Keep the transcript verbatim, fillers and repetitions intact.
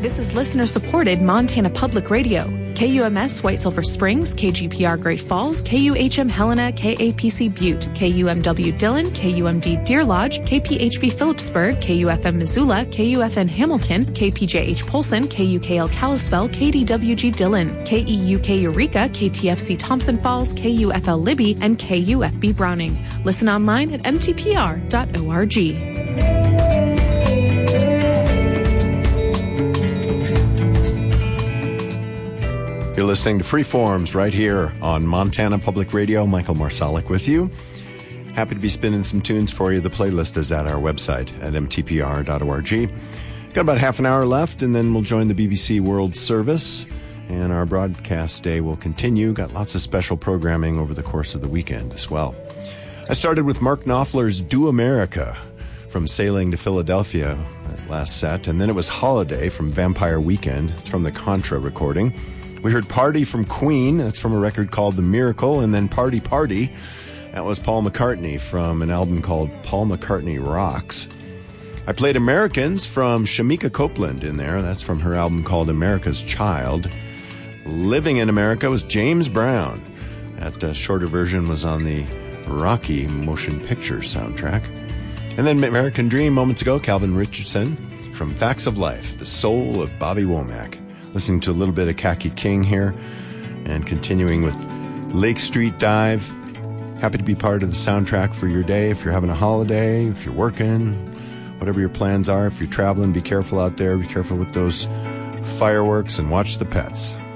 This is listener-supported Montana Public Radio. K U M S White Silver Springs, K G P R Great Falls, K U H M Helena, K A P C Butte, K U M W Dillon, K U M D Deer Lodge, K P H B Phillipsburg, K U F M Missoula, K U F N Hamilton, K P J H Polson, K U K L Kalispell, K D W G Dillon, K E U K Eureka, K T F C Thompson Falls, K U F L Libby, and K U F B Browning. Listen online at m t p r dot org. You're listening to Freeforms right here on Montana Public Radio. Michael Marsalic with you. Happy to be spinning some tunes for you. The playlist is at our website at m t p r dot org. Got about half an hour left, and then we'll join the B B C World Service, and our broadcast day will continue. Got lots of special programming over the course of the weekend as well. I started with Mark Knopfler's Do America from Sailing to Philadelphia last set, and then it was Holiday from Vampire Weekend. It's from the Contra recording. We heard Party from Queen. That's from a record called The Miracle. And then Party Party. That was Paul McCartney from an album called Paul McCartney Rocks. I played Americans from Shamika Copeland in there. That's from her album called America's Child. Living in America was James Brown. That uh, shorter version was on the Rocky motion picture soundtrack. And then American Dream moments ago, Calvin Richardson from Facts of Life, the soul of Bobby Womack. Listening to a little bit of Khaki King here and continuing with Lake Street Dive. Happy to be part of the soundtrack for your day. If you're having a holiday, if you're working, whatever your plans are, if you're traveling, be careful out there. Be careful with those fireworks and watch the pets.